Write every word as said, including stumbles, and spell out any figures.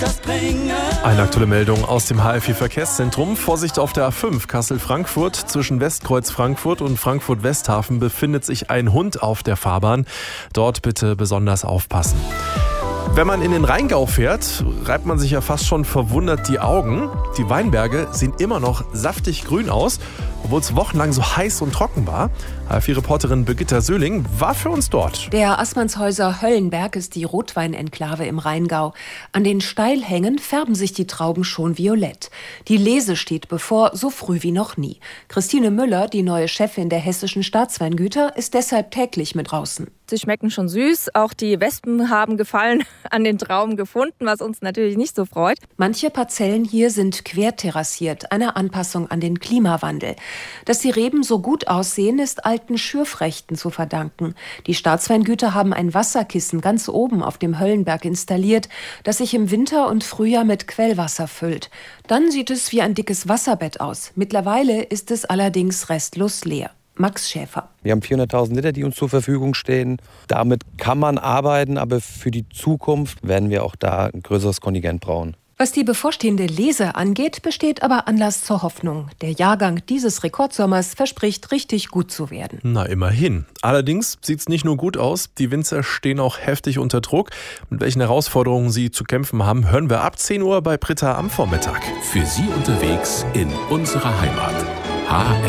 Eine aktuelle Meldung aus dem H F I-Verkehrszentrum. Vorsicht auf der A fünf Kassel-Frankfurt. Zwischen Westkreuz Frankfurt und Frankfurt-Westhafen befindet sich ein Hund auf der Fahrbahn. Dort bitte besonders aufpassen. Wenn man in den Rheingau fährt, reibt man sich ja fast schon verwundert die Augen. Die Weinberge sehen immer noch saftig grün aus, obwohl es wochenlang so heiß und trocken war. H F I-Reporterin Birgitta Söhling war für uns dort. Der Assmannshäuser Höllenberg ist die Rotweinenklave im Rheingau. An den Steilhängen färben sich die Trauben schon violett. Die Lese steht bevor, so früh wie noch nie. Christine Müller, die neue Chefin der hessischen Staatsweingüter, ist deshalb täglich mit draußen. Sie schmecken schon süß. Auch die Wespen haben Gefallen an den Trauben gefunden, was uns natürlich nicht so freut. Manche Parzellen hier sind querterrassiert, eine Anpassung an den Klimawandel. Dass die Reben so gut aussehen, ist alten Schürfrechten zu verdanken. Die Staatsweingüter haben ein Wasserkissen ganz oben auf dem Höllenberg installiert, das sich im Winter und Frühjahr mit Quellwasser füllt. Dann sieht es wie ein dickes Wasserbett aus. Mittlerweile ist es allerdings restlos leer. Max Schäfer. Wir haben vierhunderttausend Liter, die uns zur Verfügung stehen. Damit kann man arbeiten, aber für die Zukunft werden wir auch da ein größeres Kontingent brauchen. Was die bevorstehende Lese angeht, besteht aber Anlass zur Hoffnung. Der Jahrgang dieses Rekordsommers verspricht richtig gut zu werden. Na, immerhin. Allerdings sieht es nicht nur gut aus, die Winzer stehen auch heftig unter Druck. Mit welchen Herausforderungen sie zu kämpfen haben, hören wir ab zehn Uhr bei Britta am Vormittag. Für Sie unterwegs in unserer Heimat. H